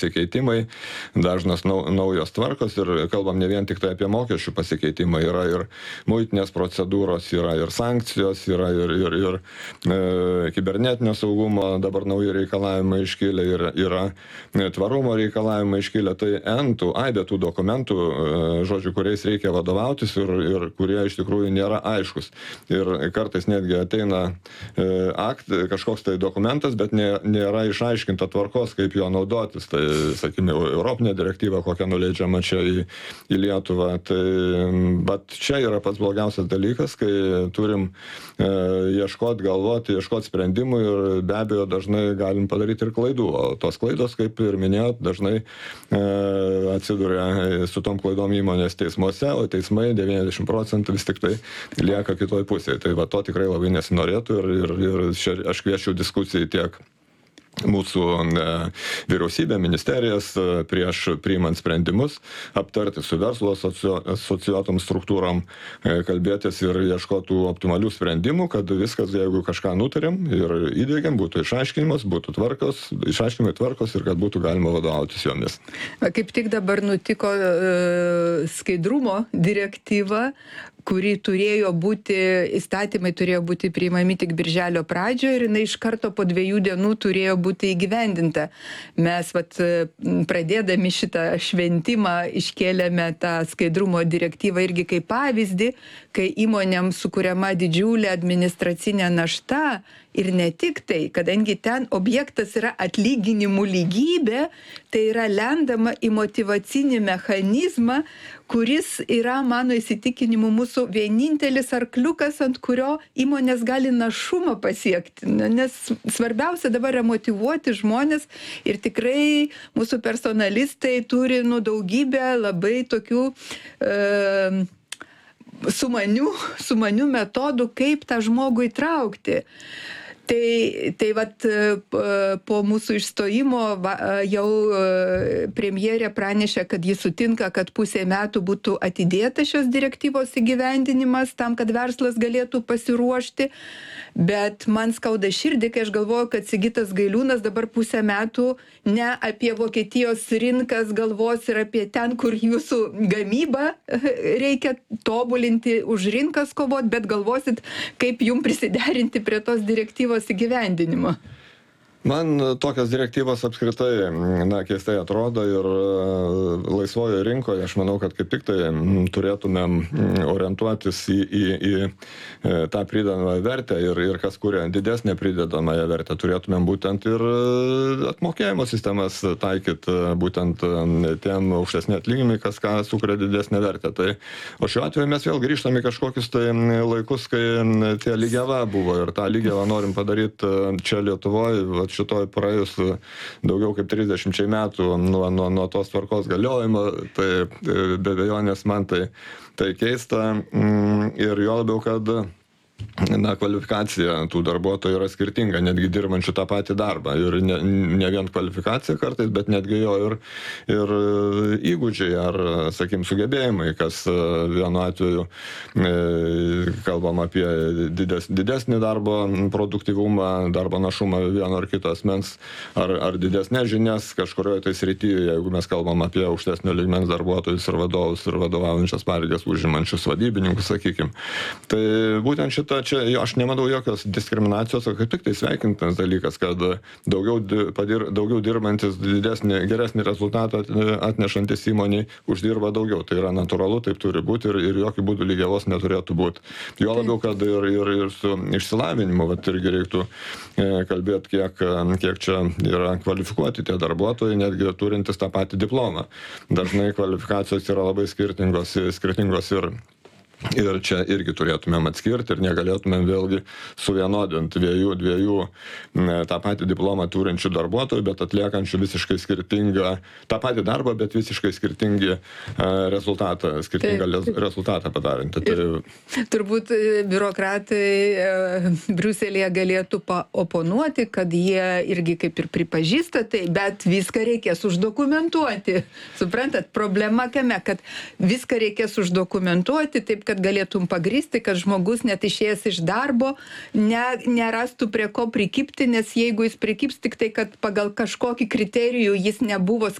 pasikeitimai, dažnas naujos tvarkos ir kalbam ne vien tik tai apie mokesčių pasikeitimą, yra ir muitinės procedūros, yra ir sankcijos, yra ir kibernetinio saugumo dabar nauji reikalavimai iškilę, yra tvarumo reikalavimai iškilę, tai aibė tų dokumentų, žodžiu, kuriais reikia vadovautis ir kurie iš tikrųjų nėra aiškus. Ir kartais netgi ateina kažkoks tai dokumentas, bet nėra išaiškinta tvarkos, kaip jo naudotis. Tai, sakykime, Europinė direktyva, kokia nuleidžiama čia į Lietuvą. Bet čia yra pats blogiausias dalykas, kai turim ieškoti, galvoti, ieškoti sprendimų ir be abejo dažnai galim padaryti ir klaidų. O tos klaidos, kaip ir minėjot, dažnai atsiduria su tom klaidom įmonės teismuose, o teismai 90% vis tik tai lieka kitoj pusėje. Tai va to tikrai labai nesinorėtų ir čia aš kviečiu diskusijai tiek mūsų vyriausybė, ministerijas prieš priimant sprendimus, aptarti su verslo asociuotom struktūrom, kalbėtis ir ieškoti optimalių sprendimų, kad viskas, jeigu kažką nutarėm ir įdėgiam, būtų išaiškinimas, būtų tvarkos, išaiškinimai tvarkos ir kad būtų galima vadovautis jomis. Kaip tik dabar nutiko skaidrumo direktyva, kuri įstatymai turėjo būti priimami tik birželio pradžioje ir jinai iš karto po 2 dienų turėjo būti įgyvendinta. Mes pradėdami šitą šventimą iškėlėme tą skaidrumo direktyvą irgi kaip pavyzdį, kai įmonėms sukuriama didžiulė administracinė našta. Ir ne tik tai, kadangi ten objektas yra atlyginimų lygybė, tai yra lendama į motyvacinį mechanizmą, kuris yra, mano įsitikinimu, mūsų vienintelis arkliukas, ant kurio įmonės gali našumą pasiekti. Nes svarbiausia dabar yra motyvuoti žmonės ir tikrai mūsų personalistai turi daugybę labai tokių sumanių metodų, kaip tą žmogų įtraukti. Tai vat po mūsų išstojimo jau premjerė pranešė, kad ji sutinka, kad 0,5 metų būtų atidėta šios direktyvos įgyvendinimas tam, kad verslas galėtų pasiruošti. Bet man skauda širdį, kai aš galvoju, kad Sigitas Gailiūnas dabar 0,5 metų ne apie Vokietijos rinkas galvos ir apie ten, kur jūsų gamybą reikia tobulinti, už rinkas kovot, bet galvosit, kaip jum prisiderinti prie tos direktyvos įgyvendinimo. Man tokios direktyvos apskritai, keistai atrodo ir laisvojo rinkoje, aš manau, kad kaip tik tai turėtumėm orientuotis į tą pridedamą vertę ir kas kuria didesnę pridedamąją vertę. Turėtumėm būtent ir apmokėjimo sistemas taikyti būtent tiem aukštesni atlyginimai, kas ką sukuria didesnę vertę. O šiuo atveju mes vėl grįžtame į kažkokius tai laikus, kai tie lygiava buvo ir tą lygiavą norim padaryti čia Lietuvoje. Šitoj praėjus daugiau kaip 30 metų nuo tos tvarkos galiojimo, tai be abejonės man tai keista ir jo labiau, kad kvalifikacija tų darbuotojų yra skirtinga, netgi dirbančių tą patį darbą. Ir ne vien kvalifikacija kartais, bet netgi jo ir įgūdžiai ar, sakykim, sugebėjimai, kas vienu atveju kalbam apie didesnį darbo produktyvumą, darbo našumą vieno ar kito asmens, ar didesnės žinias kažkurioje tai srityje, jeigu mes kalbam apie aukštesnio lygmens darbuotojus ir vadovus ir vadovaujančias pareigas užimančius vadybininkus, sakykim. Tai būtent šitą čia aš nematau jokios diskriminacijos, o kaip tik tai sveikintinas dalykas, kad daugiau dirbantis geresnį rezultatą atnešantis įmoniai uždirba daugiau. Tai yra natūralu, taip turi būti ir jokių būdų lygiavos neturėtų būti. Jo labiau, kad ir su išsilavinimu, irgi reiktų kalbėti, kiek čia yra kvalifikuoti tie darbuotojai, netgi turintis tą patį diplomą. Dažnai kvalifikacijos yra labai skirtingos ir čia irgi turėtumėm atskirti ir negalėtumėm vėlgi suvienodinti dviejų tą patį diplomą turinčių darbuotojų, bet atliekančių visiškai skirtingą, tą patį darbą, bet visiškai skirtingą rezultatą padarinti. Turbūt biurokratai Briuselėje galėtų paoponuoti, kad jie irgi kaip ir pripažįsta tai, bet viską reikės uždokumentuoti. Suprantat, problema kame, kad viską reikės uždokumentuoti, taip kad galėtum pagrįsti, kad žmogus net išėjęs iš darbo nerastų prie ko prikibti, nes jeigu jis prikibs tik tai, kad pagal kažkokį kriterijų jis nebuvo